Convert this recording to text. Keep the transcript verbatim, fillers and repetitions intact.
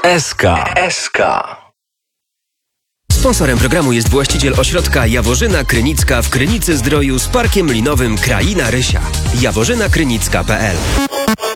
S K. S K. Sponsorem programu jest właściciel ośrodka Jaworzyna Krynicka w Krynicy Zdroju z parkiem linowym Kraina Rysia. jaworzyna krynicka kropka p l